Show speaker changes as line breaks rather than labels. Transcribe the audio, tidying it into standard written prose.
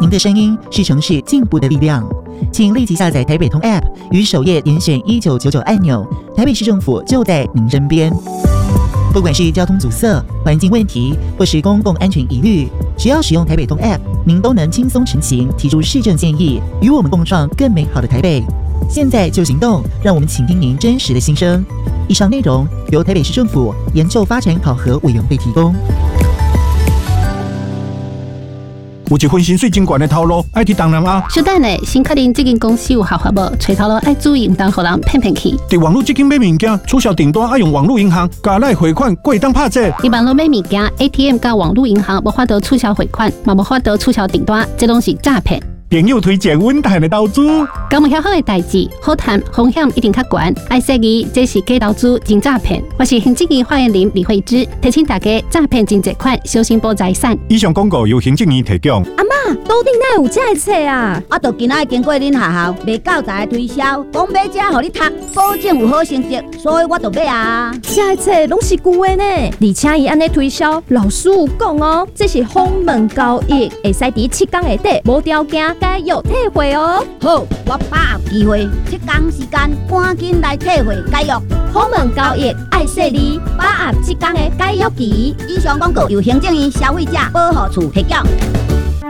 您的声音是城市进步的力量，请立即下载台北通 App， 于首页点选1999按钮，台北市政府就在您身边。不管是交通阻塞、环境问题，或是公共安全疑虑，只要使用台北通 App， 您都能轻松成行，提出市政建议，与我们共创更美好的台北。现在就行动，让我们倾听您真实的心声。以上内容由台北市政府研究发展考核委员会提供。
有一份薪水真悬的头路，爱去东南亚。
小等下，先确定这间公司有合法无？找头路爱注意，唔当互人骗去。
伫网络这间买物件，促销订单爱用网络银行，加来汇款，过会当拍折。
伫网络买物件 ，ATM 加网络银行无法度促销汇款，嘛无法度促销订单，这拢是诈骗。
朋友推荐稳赚的投资，
搞唔晓好的代志，好谈风险一定较悬。爱说伊这是假投资、真诈骗。我是行政院发言人李慧芝，提醒大家诈骗真济款，小心保财产。
以上广告由行政院提供。
阿嬷，桌顶哪有这个册啊？
我就今仔经过恁学校卖教材的推销，讲买这互你读，保证有好成绩，所以我就买啊。
这个册拢是旧的呢，而且伊安尼推销，老师有讲哦，这是封门交易，会使伫7天下底无条件解约退回哦。
好，我把握机会，7天时间，赶紧来退回解约。
封门交易爱说你，把握7天的解约期。
以上广告由行政院消费者保护处提供。